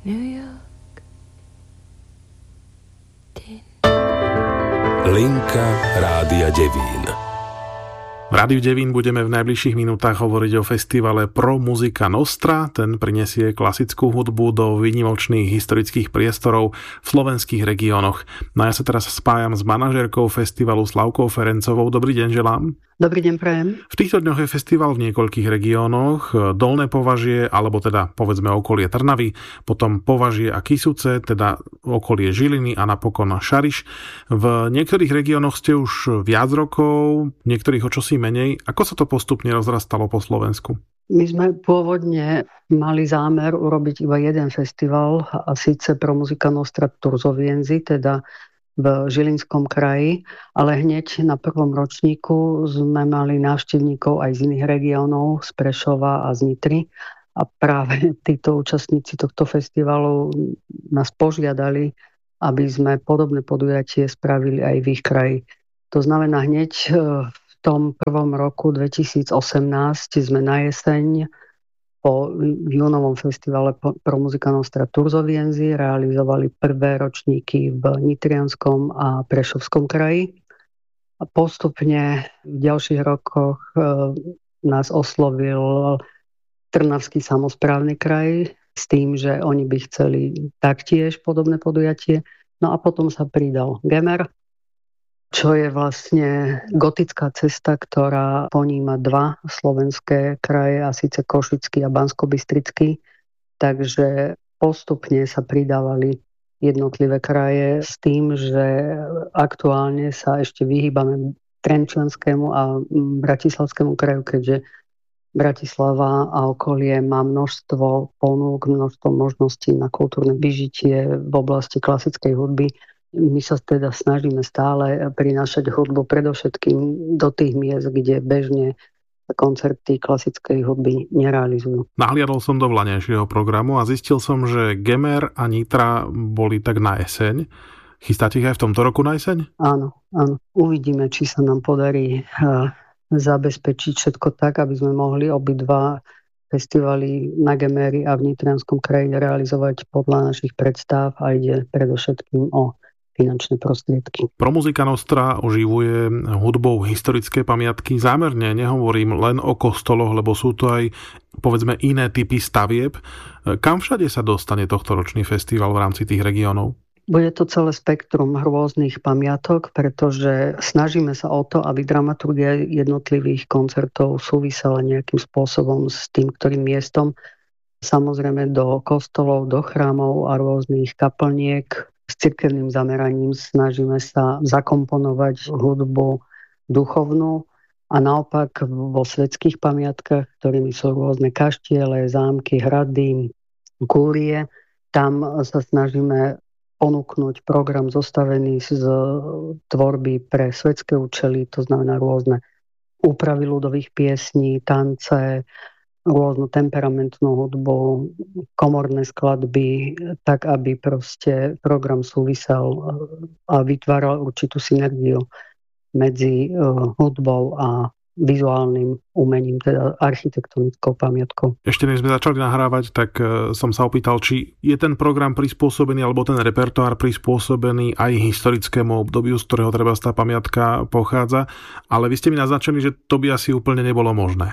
New York. Linka Rádia Devín. V Rádiu Devín budeme v najbližších minútach hovoriť o festivale Pro Musica Nostra. Ten prinesie klasickú hudbu do výnimočných historických priestorov v slovenských regiónoch. No ja sa teraz spájam s manažérkou festivalu Slavkou Ferencovou. Dobrý deň želám. Dobrý deň, prajem. V týchto dňoch je festival v niekoľkých regiónoch. Dolné Považie, alebo teda povedzme okolie Trnavy, potom Považie a Kysuce, teda okolie Žiliny a napokon Šariš. V niektorých regiónoch ste už viac rokov, niektorých o čosi menej. Ako sa to postupne rozrastalo po Slovensku? My sme pôvodne mali zámer urobiť iba jeden festival, a síce Pro Musica Nostra Turzovienzy, teda v Žilinskom kraji, ale hneď na prvom ročníku sme mali návštevníkov aj z iných regiónov, z Prešova a z Nitry. A práve títo účastníci tohto festivalu nás požiadali, aby sme podobné podujatie spravili aj v ich kraji. To znamená, hneď v tom prvom roku 2018 sme na jeseň po júnovom festivale Pro Musica Nostra Turzovienzy realizovali prvé ročníky v Nitrianskom a Prešovskom kraji. A postupne v ďalších rokoch nás oslovil Trnavský samosprávny kraj s tým, že oni by chceli taktiež podobné podujatie. No a potom sa pridal Gemer, čo je vlastne gotická cesta, ktorá poníma dva slovenské kraje, a síce Košický a Banskobystrický. Takže postupne sa pridávali jednotlivé kraje s tým, že aktuálne sa ešte vyhýbame Trenčianskému a Bratislavskému kraju, keďže Bratislava a okolie má množstvo ponúk, množstvo možností na kultúrne vyžitie v oblasti klasickej hudby. My sa teda snažíme stále prinášať hudbu predovšetkým do tých miest, kde bežne koncerty klasickej hudby nerealizujú. Nahliadol som do vlanejšieho programu a zistil som, že Gemer a Nitra boli tak na jeseň. Chystáte ich aj v tomto roku na jeseň? Áno. Uvidíme, či sa nám podarí zabezpečiť všetko tak, aby sme mohli obidva festivaly na Gemeri a v Nitrianskom kraji realizovať podľa našich predstav, a ide predovšetkým o finančné prostriedky. Pro Musica Nostra oživuje hudbou historické pamiatky. Zámerne nehovorím len o kostoloch, lebo sú to aj povedzme iné typy stavieb. Kam všade sa dostane tohtoročný festival v rámci tých regiónov? Bude to celé spektrum rôznych pamiatok, pretože snažíme sa o to, aby dramaturgia jednotlivých koncertov súvisela nejakým spôsobom s tým, ktorým miestom. Samozrejme do kostolov, do chrámov a rôznych kaplniek s cirkevným zameraním snažíme sa zakomponovať hudbu duchovnú, a naopak vo svetských pamiatkách, ktorými sú rôzne kaštiele, zámky, hrady, kúrie, tam sa snažíme ponúknuť program zostavený z tvorby pre svetské účely, to znamená rôzne úpravy ľudových piesní, tance, rôznu temperamentnú hudbu, komorné skladby, tak aby proste program súvisel a vytváral určitú synergiu medzi hudbou a vizuálnym umením, teda architektonickou pamiatkou. Ešte než sme začali nahrávať, tak som sa opýtal, či je ten program prispôsobený, alebo ten repertoár prispôsobený aj historickému obdobiu, z ktorého treba tá pamiatka pochádza, ale vy ste mi naznačili, že to by asi úplne nebolo možné.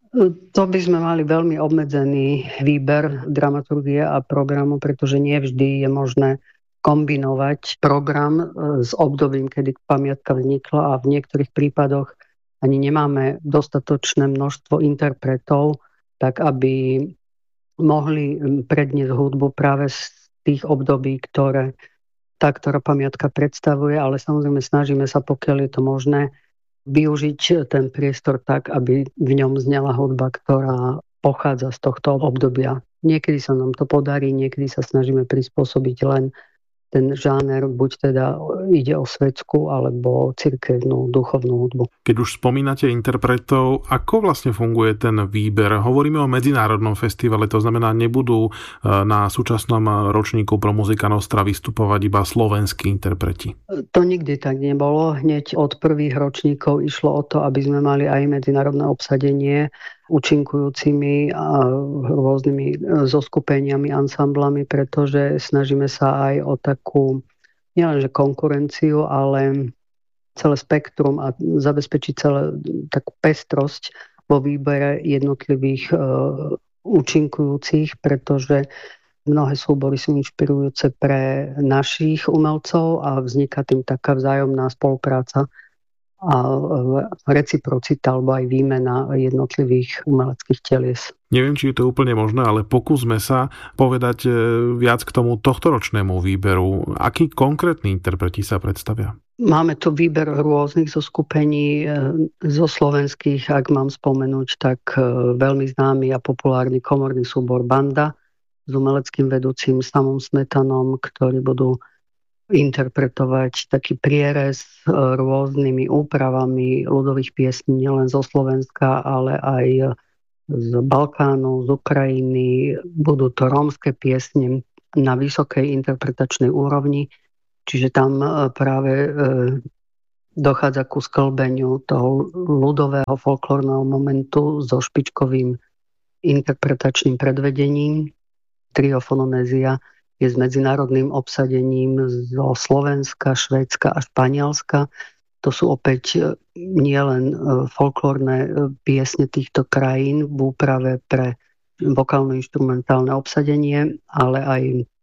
To by sme mali veľmi obmedzený výber dramaturgie a programu, pretože nie vždy je možné kombinovať program s obdobím, kedy pamiatka vznikla, a v niektorých prípadoch ani nemáme dostatočné množstvo interpretov, tak aby mohli predniesť hudbu práve z tých období, ktorá pamiatka predstavuje, ale samozrejme snažíme sa, pokiaľ je to možné, využiť ten priestor tak, aby v ňom znela hudba, ktorá pochádza z tohto obdobia. Niekedy sa nám to podarí, niekedy sa snažíme prispôsobiť len ten žáner, buď teda ide o svetskú alebo cirkevnú duchovnú hudbu. Keď už spomínate interpretov, ako vlastne funguje ten výber? Hovoríme o medzinárodnom festivale, to znamená, nebudú na súčasnom ročníku Pro Musica Nostra vystupovať iba slovenskí interpreti. To nikdy tak nebolo. Hneď od prvých ročníkov išlo o to, aby sme mali aj medzinárodné obsadenie účinkujúcimi a rôznymi zoskupeniami, ansamblami, pretože snažíme sa aj o takú nielenže konkurenciu, ale celé spektrum a zabezpečiť celé takú pestrosť vo výbere jednotlivých účinkujúcich, pretože mnohé súbory sú inšpirujúce pre našich umelcov a vzniká tým taká vzájomná spolupráca a reciprocita alebo aj výmena jednotlivých umeleckých telies. Neviem, či je to úplne možné, ale pokúsme sa povedať viac k tomu tohtoročnému výberu. Akí konkrétni interpreti sa predstavia? Máme tu výber rôznych zoskupení zo slovenských, ak mám spomenúť, tak veľmi známy a populárny komorný súbor Banda s umeleckým vedúcim Samom Smetanom, ktorí budú interpretovať taký prierez rôznymi úpravami ľudových piesní nielen zo Slovenska, ale aj z Balkánu, z Ukrajiny. Budú to rómske piesne na vysokej interpretačnej úrovni, čiže tam práve dochádza ku sklbeniu toho ľudového folklórneho momentu so špičkovým interpretačným predvedením. Trio Fononézia je s medzinárodným obsadením zo Slovenska, Švédska a Španielska. To sú opäť nielen folklórne piesne týchto krajín v úprave pre vokálno-inštrumentálne obsadenie, ale aj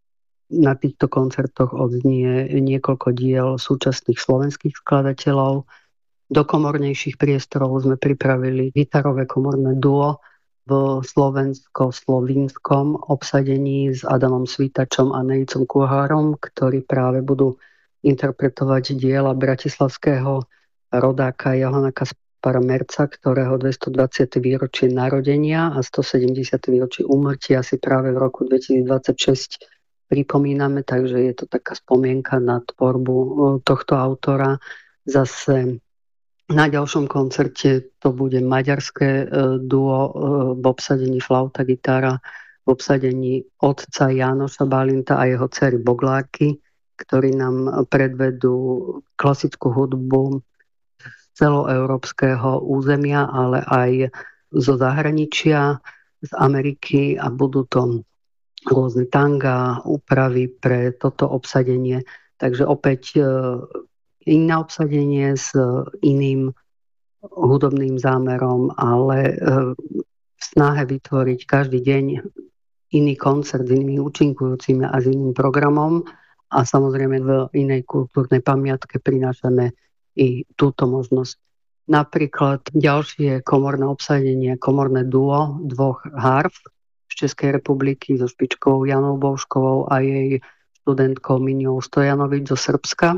na týchto koncertoch odznie niekoľko diel súčasných slovenských skladateľov. Do komornejších priestorov sme pripravili gitarové komorné duo v slovensko-slovínskom obsadení s Adamom Svítačom a Nejcom Kuhárom, ktorí práve budú interpretovať diela bratislavského rodáka Johana Kaspara Merca, ktorého 220. výročie narodenia a 170. výročie úmrtia si práve v roku 2026 pripomíname, takže je to taká spomienka na tvorbu tohto autora. Zase na ďalšom koncerte to bude maďarské duo v obsadení flauta, gitara, v obsadení otca Jánoša Balinta a jeho dcery Boglárky, ktorí nám predvedú klasickú hudbu z celoeurópskeho územia, ale aj zo zahraničia, z Ameriky a budú to rôzne tanga, úpravy pre toto obsadenie. Takže opäť iné obsadenie s iným hudobným zámerom, ale v snahe vytvoriť každý deň iný koncert s inými účinkujúcimi a s iným programom a samozrejme v inej kultúrnej pamiatke prinášame i túto možnosť. Napríklad ďalšie komorné obsadenie, komorné duo dvoch harf z Českej republiky so špičkou Janou Bouškovou a jej študentkou Miniou Stojanovič zo Srbska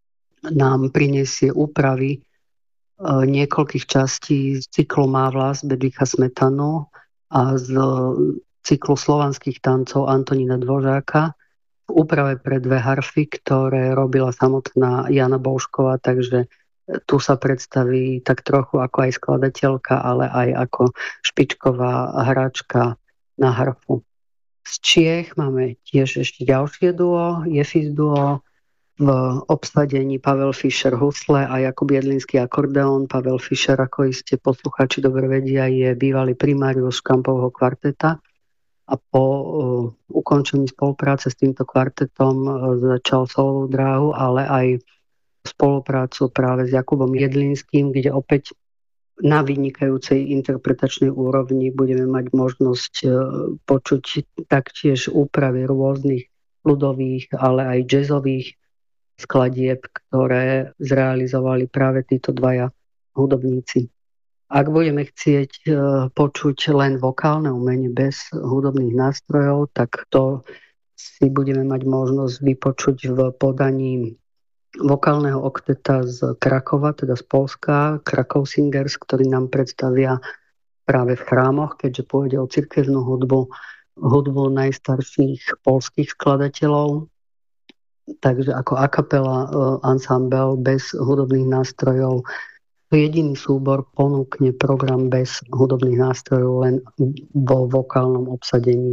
nám prinesie úpravy niekoľkých častí z cyklu Má vlast Bedřicha Smetanu a z cyklu slovanských tancov Antonína Dvořáka v úprave pre dve harfy, ktoré robila samotná Jana Boušková, takže tu sa predstaví tak trochu ako aj skladateľka, ale aj ako špičková hráčka na harfu. Z Čiech máme tiež ešte ďalšie duo, Jefis duo, v obsadení Pavel Fischer husle a Jakub Jedlinský akordeón. Pavel Fischer, ako iste poslucháči dobre vedia, je bývalý primárius Škampovho kvarteta a po ukončení spolupráce s týmto kvartetom začal solovú dráhu, ale aj spoluprácu práve s Jakubom Jedlinským, kde opäť na vynikajúcej interpretačnej úrovni budeme mať možnosť počuť taktiež úpravy rôznych ľudových, ale aj jazzových skladieb, ktoré zrealizovali práve títo dvaja hudobníci. Ak budeme chcieť počuť len vokálne umenie bez hudobných nástrojov, tak to si budeme mať možnosť vypočuť v podaní vokálneho okteta z Krakova, teda z Polska, Krakow Singers, ktorí nám predstavia práve v chrámoch, keďže pôjde o cirkevnú hudbu najstarších polských skladateľov. Takže ako a cappella ensemble bez hudobných nástrojov. Jediný súbor ponúkne program bez hudobných nástrojov len vo vokálnom obsadení.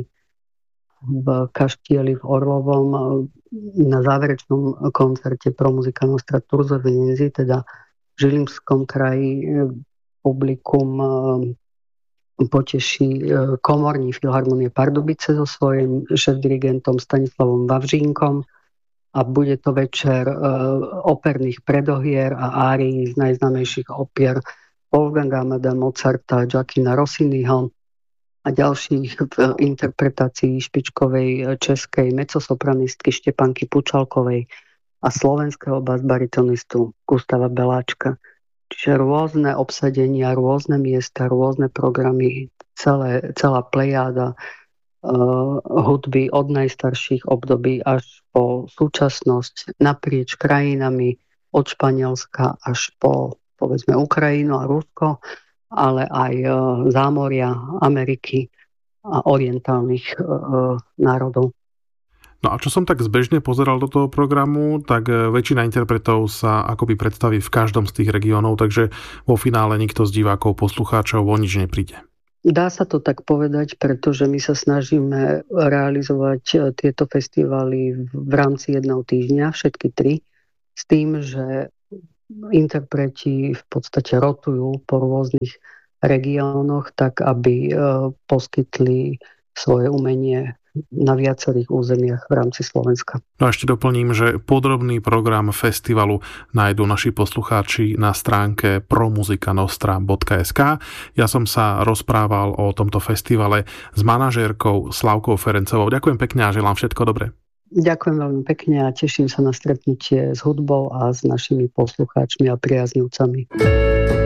V Kaštieli v Orlovom na záverečnom koncerte Pro Musica Nostra Turzovienzy, teda v Žilinskom kraji, publikum poteší komorní filharmonie Pardubice so svojím šéfdirigentom Stanislavom Vavřínkom a bude to večer operných predohier a árií z najznámejších opier Wolfganga Amadea Mozarta, Gioacchina Rossiniho a ďalších interpretácií špičkovej českej mezzosopranistky Štepanky Pučalkovej a slovenského basbaritonistu Gustava Beláčka. Čiže rôzne obsadenia, rôzne miesta, rôzne programy, celá plejáda hudby od najstarších období až po súčasnosť naprieč krajinami od Španielska až po povedzme Ukrajinu a Rusko, ale aj zámoria Ameriky a orientálnych národov. No a čo som tak zbežne pozeral do toho programu, tak väčšina interpretov sa akoby predstaví v každom z tých regiónov, takže vo finále nikto z divákov, poslucháčov o nič nepríde. Dá sa to tak povedať, pretože my sa snažíme realizovať tieto festivály v rámci jedného týždňa, všetky 3, s tým, že interpreti v podstate rotujú po rôznych regiónoch, tak aby poskytli svoje umenie na viacerých územiach v rámci Slovenska. No a ešte doplním, že podrobný program festivalu nájdú naši poslucháči na stránke promuzikanostra.sk. Ja som sa rozprával o tomto festivale s manažérkou Slavkou Ferencovou. Ďakujem pekne a želám všetko dobré. Ďakujem veľmi pekne a teším sa na stretnutie s hudbou a s našimi poslucháčmi a priaznivcami.